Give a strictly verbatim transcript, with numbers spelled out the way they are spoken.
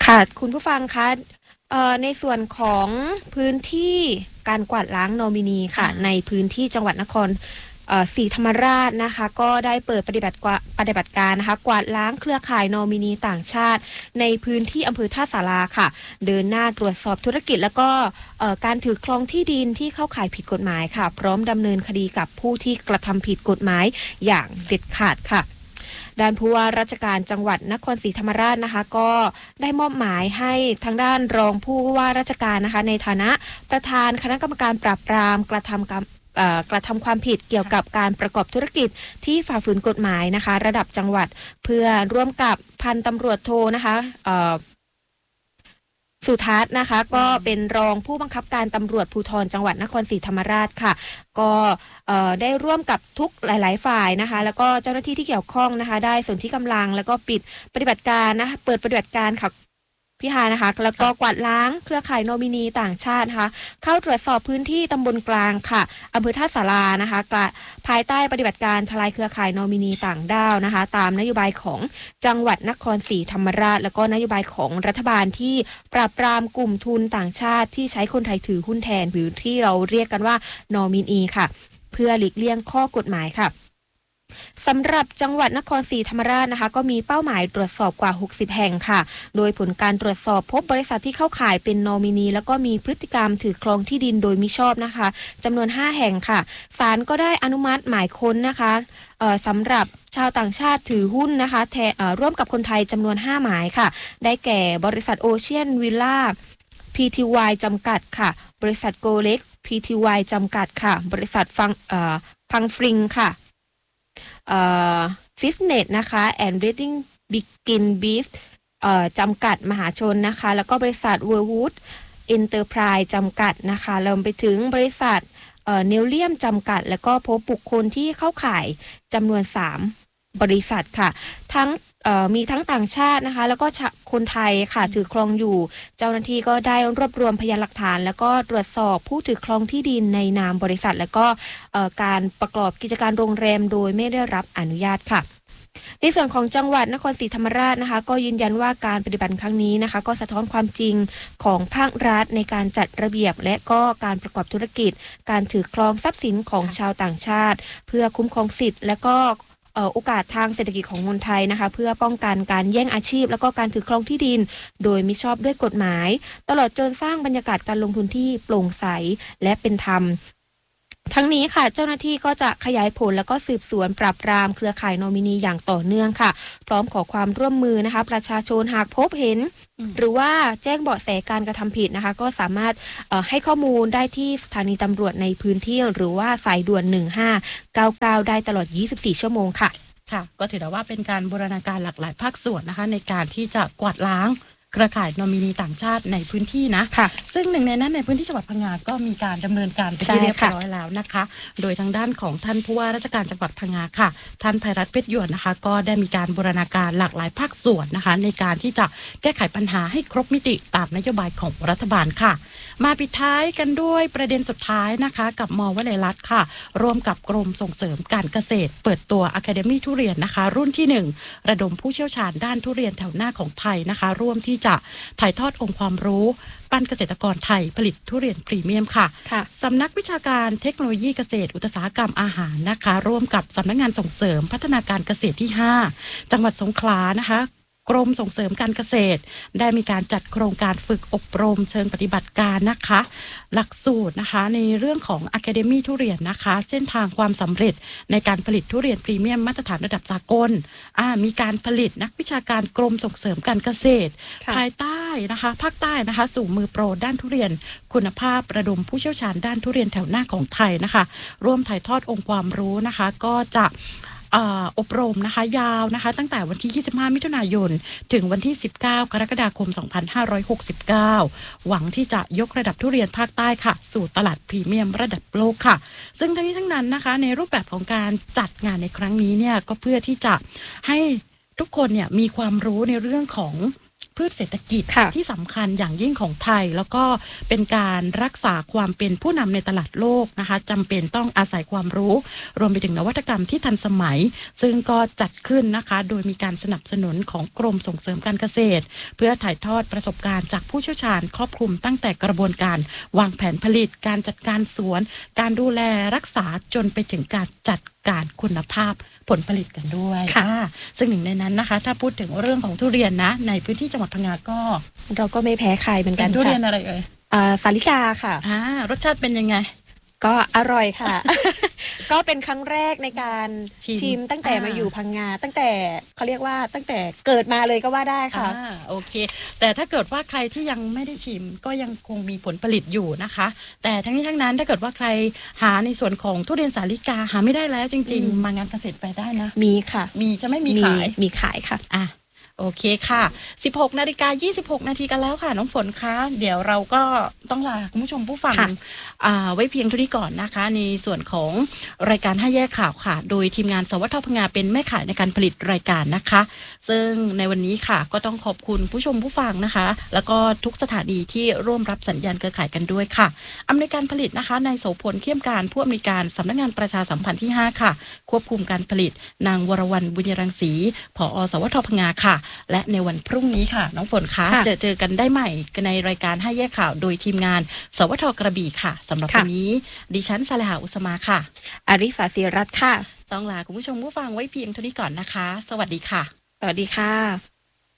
ค่ะคุณผู้ฟังคะเอ่อในส่วนของพื้นที่การกวาดล้างนอมินีค่ะในพื้นที่จังหวัดนครเอ่อศรีธรรมราชนะคะก็ได้เปิดปฏิบัติกว่าปฏิบัติการนะคะกวาดล้างเครือข่ายนอมินีต่างชาติในพื้นที่อำเภอท่าสาราค่ะเดินหน้าตรวจสอบธุรกิจแล้วก็เอ่อการถือครองที่ดินที่เข้าข่ายผิดกฎหมายค่ะพร้อมดำเนินคดีกับผู้ที่กระทำผิดกฎหมายอย่างเด็ดขาดค่ะด้านผู้ว่าราชการจังหวัดนครศรีธรรมราชนะคะก็ได้มอบหมายให้ทางด้านรองผู้ว่าราชการนะคะในฐานะประธานคณะกรรมการปราบปรามกระทำกรรมกระทำความผิดเกี่ยวกับการประกอบธุรกิจที่ฝ่าฝืนกฎหมายนะคะระดับจังหวัดเพื่อร่วมกับพันตำรวจโทนะคะสุทัศน์นะคะก็เป็นรองผู้บังคับการตำรวจภูธรจังหวัดนครศรีธรรมราชค่ะก็ได้ร่วมกับทุกหลายๆฝ่ายนะคะแล้วก็เจ้าหน้าที่ที่เกี่ยวข้องนะคะได้ส่วนที่กำลังแล้วก็ปิดปฏิบัติการนะคะเปิดปฏิบัติการค่ะพี่ฮานะคะแล้วก็กวาดล้างเครือข่ายนอมินีต่างชาตินะคะเข้าตรวจสอบพื้นที่ตำบลกลางค่ะอำเภอท่าสารานะคะภายใต้ปฏิบัติการทลายเครือข่ายนอมินีต่างด้าวนะคะตามนโยบายของจังหวัดนครศรีธรรมราชแล้วก็นโยบายของรัฐบาลที่ปราบปรามกลุ่มทุนต่างชาติที่ใช้คนไทยถือหุ้นแทนหรือที่เราเรียกกันว่านอมินีค่ะเพื่อหลีกเลี่ยงข้อกฎหมายค่ะสำหรับจังหวัดนครศรีธรรมราชนะคะก็มีเป้าหมายตรวจสอบกว่าหกสิบแห่งค่ะโดยผลการตรวจสอบพบบริษัทที่เข้าข่ายเป็นนอมินีแล้วก็มีพฤติกรรมถือครองที่ดินโดยมิชอบนะคะจำนวนห้าแห่งค่ะศาลก็ได้อนุมัติหมายค้นนะคะสำหรับชาวต่างชาติถือหุ้นนะคะแทร่วมกับคนไทยจำนวนห้าหมายค่ะได้แก่บริษัทโอเชียนวิลล่า พี ที วาย จำกัดค่ะบริษัทโกเล็ก พี ที วาย จำกัดค่ะบริษัทฟังพังฟริงค่ะฟิสเนสนะคะแอนด์รีดดิ้งบิกินบีสจำกัดมหาชนนะคะแล้วก็บริษัทเวอร์วูดเอ็นเตอร์ไพรส์จำกัดนะคะรวมไปถึงบริษัทเนลเลียมจำกัดแล้วก็พบบุคคลที่เข้าข่ายจำนวนสามบริษัทค่ะทั้งมีทั้งต่างชาตินะคะแล้วก็คนไทยค่ะถือครองอยู่เจ้าหน้าที่ก็ได้รวบรวมพยานหลักฐานแล้วก็ตรวจสอบผู้ถือครองที่ดินในนามบริษัทแล้วก็การประกอบกิจการโรงแรมโดยไม่ได้รับอนุญาตค่ะในส่วนของจังหวัดนครศรีธรรมราชนะคะก็ยืนยันว่าการปฏิบัติครั้งนี้นะคะก็สะท้อนความจริงของภาครัฐในการจัดระเบียบและก็การประกอบธุรกิจการถือครองทรัพย์สินของชาวต่างชาติเพื่อคุ้มครองสิทธิ์และก็โอกาสทางเศรษฐกิจของคนไทยนะคะเพื่อป้องกันการแย่งอาชีพแล้วก็การถือครองที่ดินโดยมิชอบด้วยกฎหมายตลอดจนสร้างบรรยากาศการลงทุนที่โปร่งใสและเป็นธรรมทั้งนี้ค่ะเจ้าหน้าที่ก็จะขยายผลแล้วก็สืบสวนปราบปรามเครือข่ายนอมินีอย่างต่อเนื่องค่ะพร้อมขอความร่วมมือนะคะประชาชนหากพบเห็นหรือว่าแจ้งเบาะแสการกระทำผิดนะคะก็สามารถให้ข้อมูลได้ที่สถานีตำรวจในพื้นที่หรือว่าสายด่วนหนึ่งห้าเก้าเก้าได้ตลอดยี่สิบสี่ชั่วโมงค่ะค่ะก็ถือได้ว่าเป็นการบูรณาการหลากหลายภาคส่วนนะคะในการที่จะกวาดล้างเครือข่ายนอมินีต่างชาติในพื้นที่นะค่ะซึ่งหนึ่งในนั้นในพื้นที่จังหวัดพังงาก็มีการดำเนินการไปที่เรียบร้อยแล้วนะคะโดยทางด้านของท่านผู้ว่าราชการจังหวัดพังงาค่ะท่านไพรัตน์เพชรหยวดนะคะก็ได้มีการบูรณาการหลากหลายภาคส่วนนะคะในการที่จะแก้ไขปัญหาให้ครบมิติตามนโยบายของรัฐบาลค่ะมาปิดท้ายกันด้วยประเด็นสุดท้ายนะคะกับม.วลัยลักษณ์ค่ะร่วมกับกรมส่งเสริมการเกษตรเปิดตัว Academy ทุเรียนนะคะรุ่นที่หนึ่งระดมผู้เชี่ยวชาญด้านทุเรียนแถวหน้าของไทยนะคะร่วมที่จะถ่ายทอดองค์ความรู้ปั้นเกษตรกรไทยผลิตทุเรียนพรีเมียมค่ะสำนักวิชาการเทคโนโลยีเกษตรอุตสาหกรรมอาหารนะคะร่วมกับสำนักงานส่งเสริมพัฒนาการเกษตรที่ห้าจังหวัดสงขลานะคะกรมส่งเสริมการเกษตรได้มีการจัดโครงการฝึกอบรมเชิงปฏิบัติการนะคะหลักสูตรนะคะในเรื่องของ Academy ทุเรียนนะคะเส้นทางความสำเร็จในการผลิตทุเรียนพรีเมียมมาตรฐานระดับสากลอ่ามีการผลิตนักวิชาการกรมส่งเสริมการเกษตรภายใต้นะคะภาคใต้นะคะสู่มือโปรด้านทุเรียนคุณภาพระดมผู้เชี่ยวชาญด้านทุเรียนแถวหน้าของไทยนะคะร่วมถ่ายทอดองค์ความรู้นะคะก็จะอบรมนะคะยาวนะคะตั้งแต่วันที่ยี่สิบห้ามิถุนายนถึงวันที่สิบเก้ากรกฎาคมสองพันห้าร้อยหกสิบเก้าหวังที่จะยกระดับทุเรียนภาคใต้ค่ะสู่ตลาดพรีเมียมระดับโลกค่ะซึ่งทั้งนี้ทั้งนั้นนะคะในรูปแบบของการจัดงานในครั้งนี้เนี่ยก็เพื่อที่จะให้ทุกคนเนี่ยมีความรู้ในเรื่องของพืชเศรษฐกิจค่ะที่สำคัญอย่างยิ่งของไทยแล้วก็เป็นการรักษาความเป็นผู้นำในตลาดโลกนะคะจำเป็นต้องอาศัยความรู้รวมไปถึงนวัตกรรมที่ทันสมัยซึ่งก็จัดขึ้นนะคะโดยมีการสนับสนุนของกรมส่งเสริมการเกษตรเพื่อถ่ายทอดประสบการณ์จากผู้เชี่ยวชาญครอบคลุมตั้งแต่กระบวนการวางแผนผลิตการจัดการสวนการดูแลรักษาจนไปถึงการจัดการคุณภาพผลผลิตกันด้วยค่ะซึ่งหนึ่งในนั้นนะคะถ้าพูดถึงเรื่องของทุเรียนนะในพื้นที่จังหวัดพังงาก็เราก็ไม่แพ้ใครเหมือนกันทุเรียนอะไรเอ่ยอ่าสาลิกาค่ะอ่ารสชาติเป็นยังไงก็อร่อยค่ะ ก็เป็นครั้งแรกในการชชิมตั้งแต่มาอยู่พังงาตั้งแต่เขาเรียกว่าตั้งแต่เกิดมาเลยก็ว่าได้ค่ะอ่าโอเคแต่ถ้าเกิดว่าใครที่ยังไม่ได้ชิมก็ยังคงมีผลผลิตอยู่นะคะแต่ทั้งนี้ทั้งนั้นถ้าเกิดว่าใครหาในส่วนของทุเรียนสาลิกาหาไม่ได้แล้วจริงๆมางานเกษตรไปได้นะมีค่ะมีจะไม่มีขายมีขายค่ะอ่ะโอเคค่ะ สิบหกนาฬิกายี่สิบหกนาทีกันแล้วค่ะน้องฝนคะเดี๋ยวเราก็ต้องลาคุณผู้ชมผู้ฟังไว้เพียงเท่านี้ก่อนนะคะในส่วนของรายการห้าแยกข่าวค่ะโดยทีมงานสวทพังงาเป็นแม่ข่ายในการผลิตรายการนะคะซึ่งในวันนี้ค่ะก็ต้องขอบคุณผู้ชมผู้ฟังนะคะแล้วก็ทุกสถานีที่ร่วมรับสัญญาณเครือข่ายกันด้วยค่ะอำนวยการผลิตนะคะนายโสพลเข้มการผู้อำนวยการสำนักงานประชาสัมพันธ์ที่ห้าค่ะควบคุมการผลิตนางวรวรรณบุญรังสีผอ.สวทพังงาค่ะและในวันพรุ่งนี้ค่ะน้องฝนคะเจอเจอกันได้ใหม่ในรายการห้าแยกข่าวโดยทีมงานสวทกระบี่ค่ะสำหรับวันนี้ดิฉันสลาอุสมาค่ะอริสาศิรัตน์ค่ะต้องลาคุณผู้ชมผู้ฟังไว้เพียงเท่านี้ก่อนนะคะสวัสดีค่ะสวัสดีค่ะ